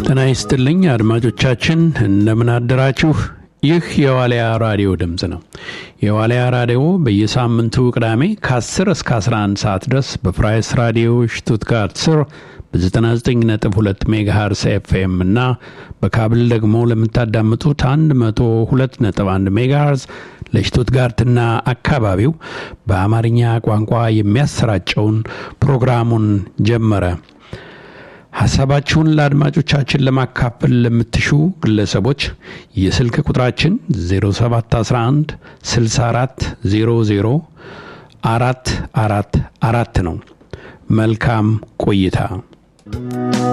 ጤና ይስጥልኝ አድማጮቻችን እንደምን አደራችሁ ይህ የዋሊያ ራዲዮ ድምጽ ነው የዋሊያ ራዲዮ በየሳምንቱ ቅዳሜ ከ10 እስከ 11 ሰዓት ድረስ በፍራይስ ራዲዮ ሽቱትጋርት ስር በ99.2 ሜጋሄርስ ኤፍኤም እና በካብል ደግሞ ለምታዳምጡት 102.1 ሜጋሄርስ ለሽቱትጋርትና አካባቢው በአማርኛ ቋንቋ የሚያሰራጨውን ፕሮግራሙን ጀመረ ሐሳባችሁን ለአድማጮቻችን ለማካፈል ለምትሹ ግለሰቦች የስልክ ቁጥራችን 0711 64 00 444 ነው መልካም ቆይታ